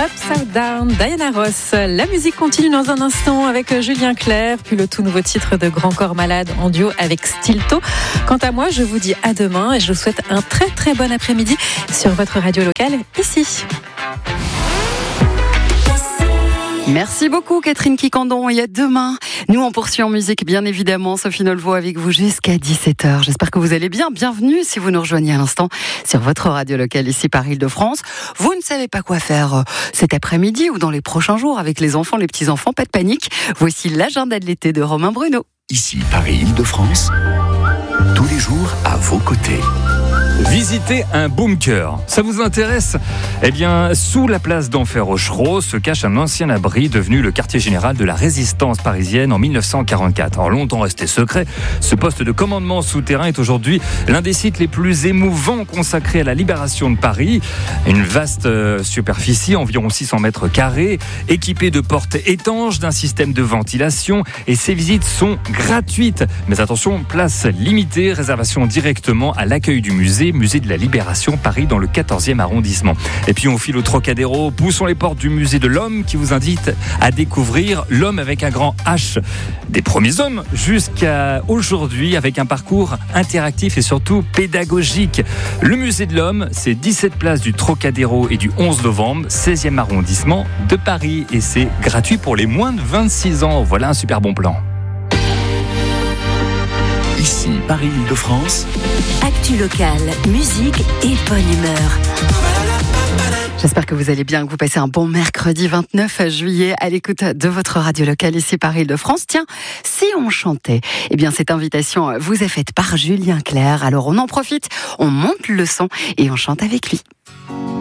Upside Down, Diana Ross. La musique continue dans un instant avec Julien Clerc, puis le tout nouveau titre de Grand Corps Malade en duo avec Stilto. Quant à moi, je vous dis à demain et je vous souhaite un très très bon après-midi sur votre radio locale ici. Merci beaucoup Catherine Quicandon et à demain. Nous on poursuit en musique bien évidemment. Sophie Nolvo avec vous jusqu'à 17h. J'espère que vous allez bien. Bienvenue si vous nous rejoignez à l'instant sur votre radio locale ici par Île-de-France. Vous ne savez pas quoi faire cet après-midi ou dans les prochains jours avec les enfants, les petits-enfants, pas de panique. Voici l'agenda de l'été de Romain Bruno. Ici Paris Île-de-France, tous les jours à vos côtés. Visiter un bunker, ça vous intéresse ? Eh bien, sous la place d'Enfer Rochereau se cache un ancien abri devenu le quartier général de la résistance parisienne en 1944. Alors longtemps resté secret, ce poste de commandement souterrain est aujourd'hui l'un des sites les plus émouvants consacrés à la libération de Paris. Une vaste superficie, environ 600 mètres carrés, équipée de portes étanches, d'un système de ventilation et ces visites sont gratuites. Mais attention, place limitée, réservation directement à l'accueil du musée de la Libération Paris dans le 14e arrondissement. Et puis on file au Trocadéro, poussons les portes du musée de l'homme qui vous invite à découvrir l'homme avec un grand H. Des premiers hommes jusqu'à aujourd'hui avec un parcours interactif et surtout pédagogique. Le musée de l'homme, c'est 17 places du Trocadéro et du 11 novembre, 16e arrondissement de Paris et c'est gratuit pour les moins de 26 ans. Voilà un super bon plan. Ici Paris Île-de-France. Actu locale, musique et bonne humeur. J'espère que vous allez bien, que vous passez un bon mercredi 29 juillet à l'écoute de votre radio locale ici par Île-de-France. Tiens, si on chantait, eh bien cette invitation vous est faite par Julien Clerc. Alors on en profite, on monte le son et on chante avec lui.